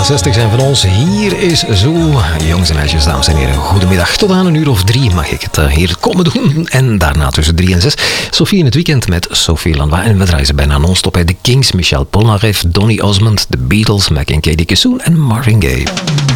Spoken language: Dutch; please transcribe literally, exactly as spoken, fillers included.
zestig zijn van ons. Hier is Zo. Jongens en meisjes, dames en heren, goedemiddag. Tot aan een uur of drie mag ik het hier komen doen. En daarna tussen drie en zes. Sophie in het weekend met Sophie Lanois. En we draaien ze bijna non-stop bij de Kings, Michel Polnareff, Donny Osmond, The Beatles, Mac en Katie Kissoon en Marvin Gaye.